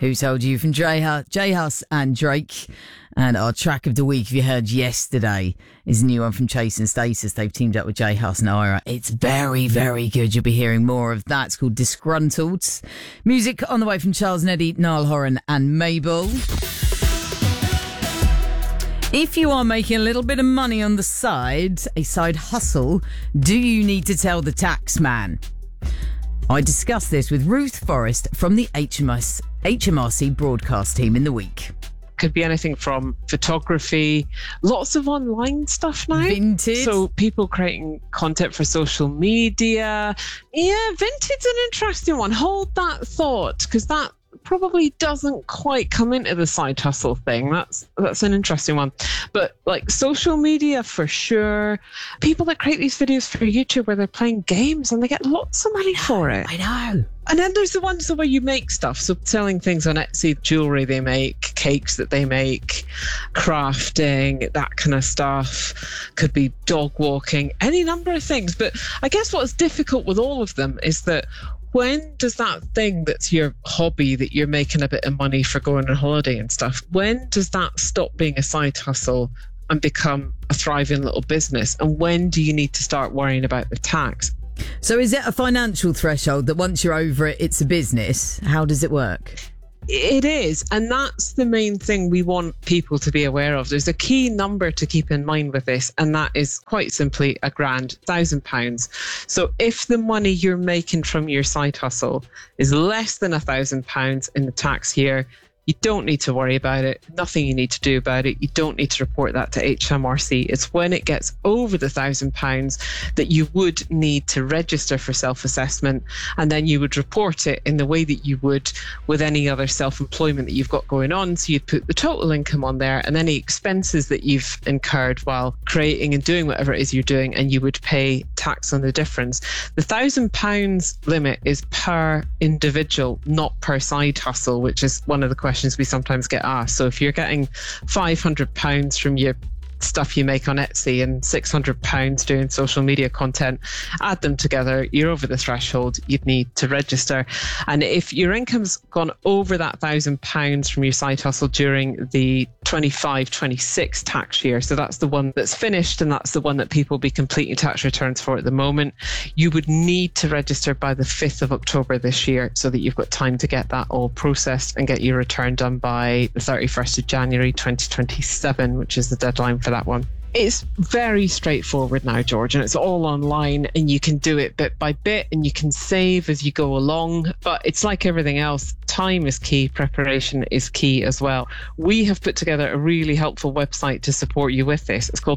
Who Told You from J Hus and Drake. And our track of the week, if you heard yesterday, is a new one from Chase and Status. They've teamed up with J Hus and Ira. It's very, very good. You'll be hearing more of that. It's called Disgruntled. Music on the way from Charles and Eddie, Niall Horan and Mabel. If you are making a little bit of money on the side, a side hustle, do you need to tell the tax man? I discussed this with Ruth Forrest from the HMRC broadcast team in the week. Could be anything from photography, lots of online stuff now. Vinted. So people creating content for social media. Yeah, Vinted's an interesting one. Hold that thought, because that probably doesn't quite come into the side hustle thing. That's an interesting one. But like social media for sure. People that create these videos for YouTube where they're playing games and they get lots of money for it. I know. And then there's the ones where you make stuff. So selling things on Etsy, jewellery they make, cakes that they make, crafting, that kind of stuff. Could be dog walking, any number of things. But I guess what's difficult with all of them is that when does that thing that's your hobby, that you're making a bit of money for going on holiday and stuff, when does that stop being a side hustle and become a thriving little business? And when do you need to start worrying about the tax? So is it a financial threshold that once you're over it, it's a business? How does it work? It is. And that's the main thing we want people to be aware of. There's a key number to keep in mind with this, and that is quite simply £1,000. So if the money you're making from your side hustle is less than £1,000 in the tax year, you don't need to worry about it. Nothing you need to do about it. You don't need to report that to HMRC. It's when it gets over the £1,000 that you would need to register for self-assessment, and then you would report it in the way that you would with any other self-employment that you've got going on. So you'd put the total income on there and any expenses that you've incurred while creating and doing whatever it is you're doing, and you would pay tax on the difference. The £1,000 limit is per individual, not per side hustle, which is one of the questions we sometimes get asked. So if you're getting £500 from your stuff you make on Etsy and £600 doing social media content, add them together, you're over the threshold, you'd need to register. And if your income's gone over that £1,000 from your side hustle during the 25-26 tax year, so that's the one that's finished and that's the one that people will be completing tax returns for at the moment, you would need to register by the 5th of October this year, so that you've got time to get that all processed and get your return done by the 31st of January 2027, which is the deadline for that one. It's very straightforward now, George, and it's all online and you can do it bit by bit and you can save as you go along. But it's like everything else, time is key, preparation is key as well. We have put together a really helpful website to support you with this. It's called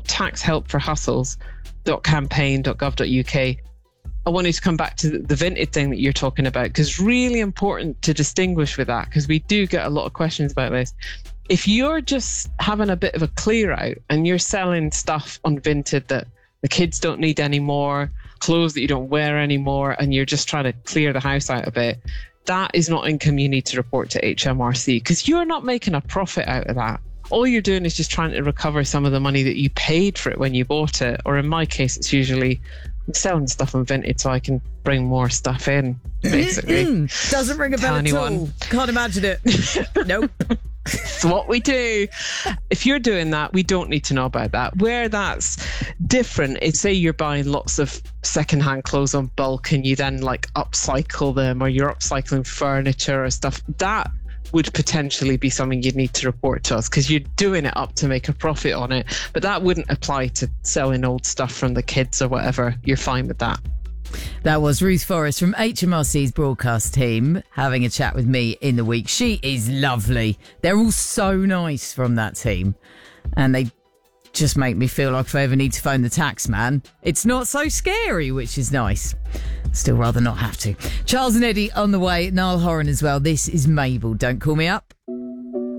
taxhelpforhustles.campaign.gov.uk. I wanted to come back to the Vinted thing that you're talking about, because it's really important to distinguish with that, because we do get a lot of questions about this. If you're just having a bit of a clear out and you're selling stuff on Vinted that the kids don't need anymore, clothes that you don't wear anymore, and you're just trying to clear the house out a bit, that is not income you need to report to HMRC, because you're not making a profit out of that. All you're doing is just trying to recover some of the money that you paid for it when you bought it. Or in my case, it's usually I'm selling stuff on Vinted so I can bring more stuff in, basically. Doesn't ring a bell at all. Can't imagine it. Nope. It's what we do. If you're doing that, we don't need to know about that. Where that's different is, say you're buying lots of secondhand clothes on bulk and you then like upcycle them, or you're upcycling furniture or stuff. That would potentially be something you'd need to report to us, because you're doing it up to make a profit on it. But that wouldn't apply to selling old stuff from the kids or whatever. You're fine with that. That was Ruth Forrest from HMRC's broadcast team having a chat with me in the week. She is lovely. They're all so nice from that team, and they just make me feel like if I ever need to phone the tax man, it's not so scary, which is nice. Still rather not have to. Charles and Eddie on the way. Niall Horan as well. This is Mabel. Don't call me up.